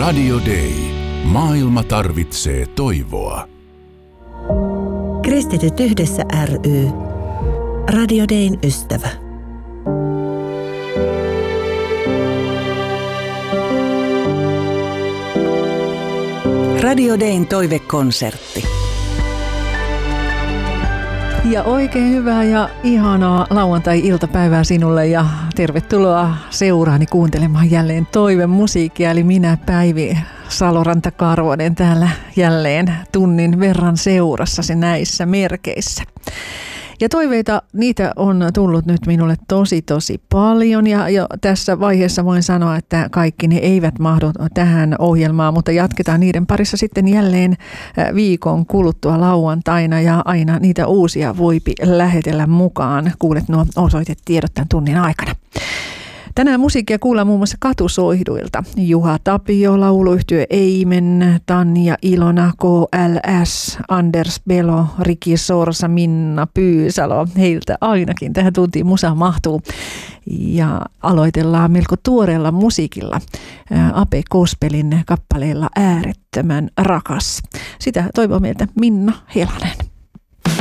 Radio Day. Maailma tarvitsee toivoa. Kristityt yhdessä ry. Radio Dayn ystävä. Radio Dayn toivekonsertti. Ja oikein hyvää ja ihanaa lauantai-iltapäivää sinulle ja tervetuloa seuraani kuuntelemaan jälleen toivemusiikkia. Eli minä Päivi Saloranta-Karvonen täällä jälleen tunnin verran seurassasi näissä merkeissä. Ja toiveita, niitä on tullut nyt minulle tosi paljon ja jo tässä vaiheessa voin sanoa, että kaikki ne eivät mahdu tähän ohjelmaan, mutta jatketaan niiden parissa sitten jälleen viikon kuluttua lauantaina ja aina niitä uusia voipi lähetellä mukaan. Kuulet nuo osoitetiedot tämän tunnin aikana. Tänään musiikkia kuullaan muun muassa katusoihduilta. Juha Tapio, lauluyhtye Eimen, Tanja Ilona, KLS, Anders Belo, Riki Sorsa, Minna Pyysalo. Heiltä ainakin tähän tuntiin musa mahtuu. Ja aloitellaan melko tuoreella musiikilla. Ape Kospelin kappaleella Äärettömän rakas. Sitä toivoo meiltä Minna Helanen.